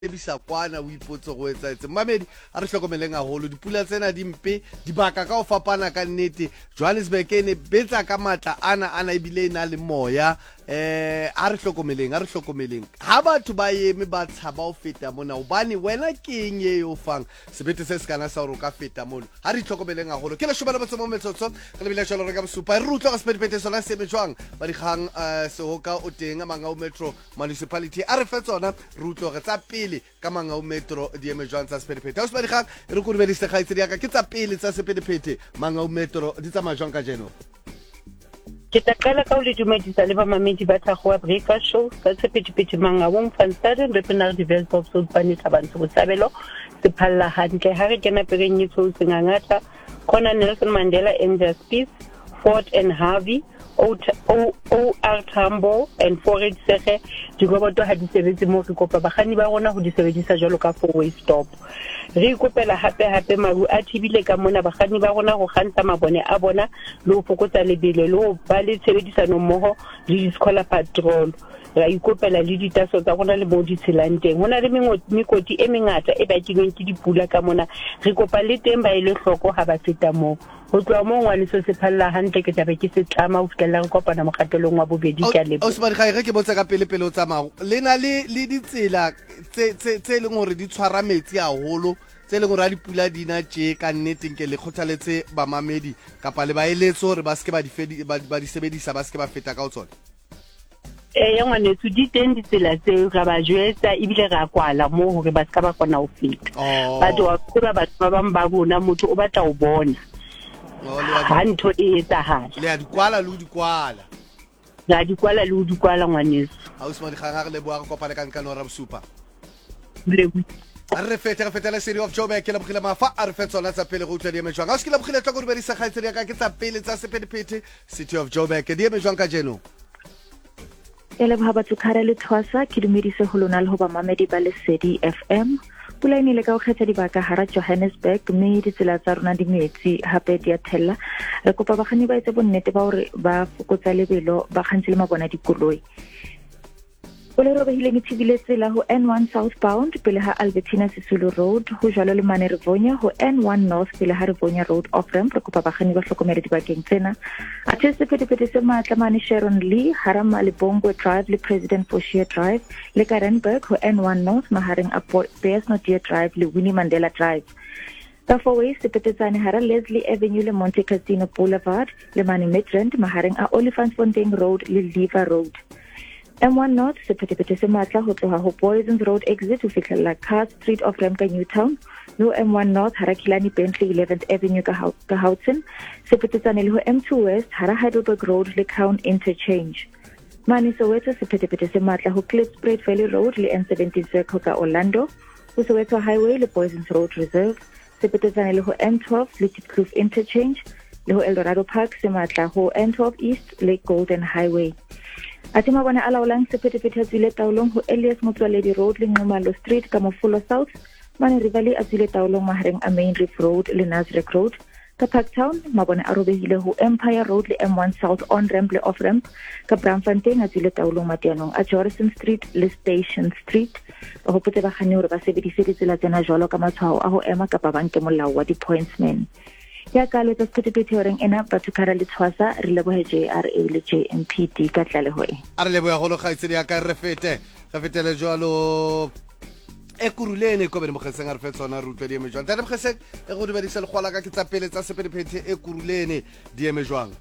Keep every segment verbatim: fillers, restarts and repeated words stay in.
bisa kwana o ipotse go etsaetse mmamedi a re hlokomeleng haholo dipula tsena di mpe dibaka ka o fapana ka nnete Johannesburg ene betsa ka matla ana ana ebile ena le moya eh a re hlokomeleng a re hlokomeleng ha batho ba eme ba tshaba o feta mona obane wena ke eng e o fang sebete se se kana sa o ka feta mona ha re hlokomeleng haholo ke le shobana ba tsamo metsotso re lebile tsholo re ka bosupa re rutlo ka sepedipete sona se mejwang ba di gang se hoka o teng manga o metro municipality a re fetsona rutlo re tsa pele ka manga o metro di emejwang tsa sepedipete ha se ba di gang re go rubedise gaitse ya ka ke tsa pele tsa sepedipete manga o metro di tsa majwang ka jeno ke ta qala ka o le dumedisa le ba mamedi ba tla go breakfast show ka sepedipete manga wong van staden re pena di vels of so pani tabantu go tsabelo se phalla hantle ha re kena pereng itso sengangata khona Nelson Mandela Angels Peace Fort and Harvey O O R Tambo and Forage Sege di goboto ha di sebetse mo re kopa bagani ba rona go di sebedisa jalo ka four way stop re ikopela hape hape maru a thibile ka mona bagani ba rona go gantsa mabone a bona le go fokotsa lebelo le go ba le tshebedisano mmogo le di-scholar patrol ra ikopela le ditaso tsa gona le mo di tshelanteng hona le mekoti e mengata e bakilweng ke dipula ka mona re kopa le teng ba ile hloko ha ba feta mo go tloa mo ngwane se se phalla hantle ke tabe ke se tlama o fitela re kopana mokgatelong wa bobedi ka lebo o se ba di ga ke botsa ka pele pele o tsamao le na le le ditsela tse tse leng hore di tshwara metsi haholo tse leng hore a dipula di na tje ka nneteng ke le khothaletse ba mamedi kapa le ba eletse hore ba ske ba di fedi ba di sebedisa ba ske ba feta ka o tsona eh ya ngwane se di teng ditsela tse ra ba jwetsa ebile ra kwala mo hore ba ska ba kgona ho feta ba do ba ba ba bang ba bona motho o batla o bona ha ntho e etsahala le a dikwala le di kwala la di kwala le di kwala ngwaneso ha o se mo di ga le boa go kopana ka nka no ra bosupa le a re fete re fete la City of Joburg ke la bogile mafa a re fetsona tsa pele go utla di emejwang ga o se ke la bogile tla go re berisa gaitse ya ka ke tsa pele tsa sepedipete City of Joburg di emejwang ka jeno ele ba ba tsukara le thwasa ke dumedise ho lona le ho ba mamedi ba le City F M pula ine le ka o kgetha dibaka hara Johannesburg mme ditsela tsa rona di metsi hape di a thella re kopa bagani ba etse bonnete ba hore ba fokotsa lebelo ba khantse le mabona dikoloi o le robehile ke thibile tsela ho N one southbound pele ha Albertina Sisulu Road ho jalo le Mane Rivonia ho N one north pele ha Rivonia Road off ramp re kopa bagani ba hlokomele dibakeng tsena a tshetse sepedipete se matla mane Sharon Lee Harama le Bongo Drive le President Boshier Drive le Karenberg ho N one north mahareng a Bearsnodie Drive le Winnie Mandela Drive ka four way sepetetsane hara Leslie Avenue le Monte Casino Boulevard le Mane Midrand mahareng a Olifantsfontein Road le Lever Road M one North sepedipete se matla ho tloha ho Poisons Road exit ho fihlela Car Street of Ramka Newtown no M one North hara Kilani Bentley eleventh Avenue ka Houghton sepetetsane le ho M two West hara Heidelberg Road le Crown Interchange Mane Soweto sepedipete se matla ho Klipspruit Valley Road le N seventeen Circle ka Orlando ho Soweto Highway le Poisons Road Reserve sepetetsane le ho N twelve le Kloof Interchange le ho Eldorado Park se matla ho N twelve East le Golden Highway Atima bona ala ulang sepedipete tsile taulong ho Elias Motswaledi Road le Nxumalo Street ka Mofolo South Mane Rivali a tsile taulong mahareng a Main Reef Road le Nasrec Road ka Parktown mabone a robehile ho Empire Road le M one South on ramp le off ramp ka Braamfontein a tsile taulong matianong a Jorrison Street le Station Street ba hopotse ba gane hore ba sebedise ditsela tsena jwalo ka matshwao a ho ema kapa banke molao wa di-pointsmen ya ka le sepedipete horeng ena batho kara le tshwasa re lebohe J R A le J M P D ka tlaleho e a re lebohe go lo gaitse ya ka re fete ga fetele jwalo e kurulene ko bene mogetseng a re fetsona rutlo di emejwang tla re mogetse e go dibedisa le gwala ka ke tsa pele tsa sepedipete e kurulene di emejwang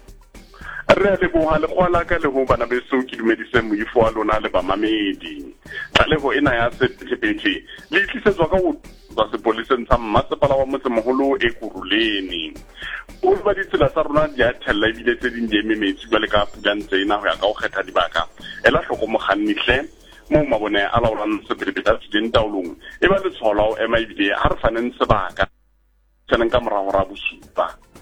re le boha le gwala ka le ho bana beso ke dumedise moifo wa lona le ba mamedi le ho ena ya sepedipete le tlisetswa ka go ba se poliseng sa mmasepala wa motse moholo e kurulene o ba ditsela tsa rona di a thella ebile tse ding di eme metsi ba le ka pulantse ena ho ya ka go kgetha dibaka ela hloko mogannihle mo mabone a laolang sepedipete a tsideng taolong e ba le tshola o ema ebile ha re faneng sebaka tseneng ka morago ra bosupa